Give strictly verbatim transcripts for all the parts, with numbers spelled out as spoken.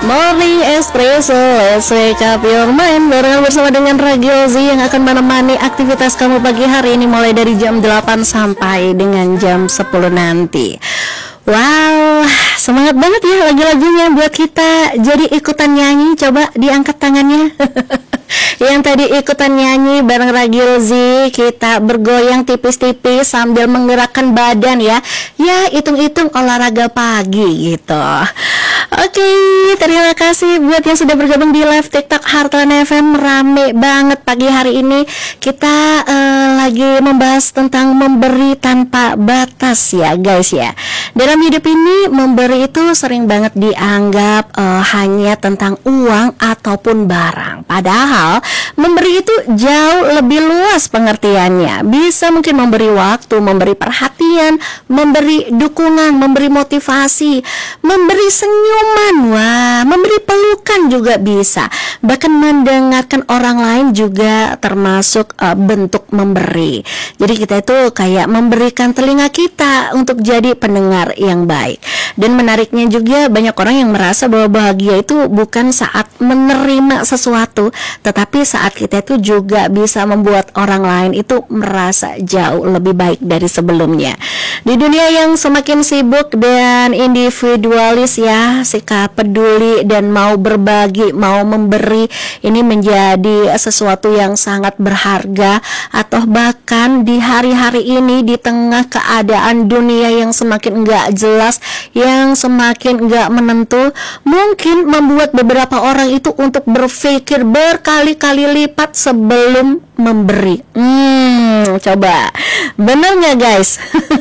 Morning Espresso, let's wake up your mind. Barengan bersama dengan Radio Z yang akan menemani aktivitas kamu pagi hari ini mulai dari jam delapan sampai dengan jam sepuluh nanti. Wow, semangat banget ya lagu-lagunya buat kita jadi ikutan nyanyi. Coba diangkat tangannya. Yang tadi ikutan nyanyi bareng Radio Z, kita bergoyang tipis-tipis sambil menggerakkan badan ya. Ya, hitung-hitung olahraga pagi gitu. Oke, terima kasih buat yang sudah bergabung di live TikTok Heartland F M. Rame banget pagi hari ini. Kita uh, lagi membahas tentang memberi tanpa batas ya guys ya. Dalam hidup ini memberi itu sering banget dianggap uh, hanya tentang uang ataupun barang. Padahal memberi itu jauh lebih luas pengertiannya. Bisa mungkin memberi waktu, memberi perhatian, memberi dukungan, memberi motivasi, memberi senyuman, wah, memberi pelukan juga bisa. Bahkan mendengarkan orang lain juga termasuk uh, bentuk memberi. Jadi kita itu kayak memberikan telinga kita untuk jadi pendengar yang baik. Dan menariknya juga banyak orang yang merasa bahwa bahagia itu bukan saat menerima sesuatu, tetapi saat kita itu juga bisa membuat orang lain itu merasa jauh lebih baik dari sebelumnya. Di dunia yang semakin sibuk dan individualis ya, sikap peduli dan mau berbagi, mau memberi ini menjadi sesuatu yang sangat berharga. Atau bahkan di hari-hari ini di tengah keadaan dunia yang semakin enggak jelas, yang semakin enggak menentu, mungkin membuat beberapa orang itu untuk berpikir berkali-kali lipat sebelum memberi. Hmm, coba bener nggak guys?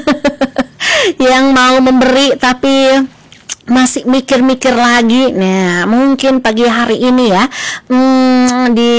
Yang mau memberi tapi masih mikir-mikir lagi. Nah, mungkin pagi hari ini ya, hmm, di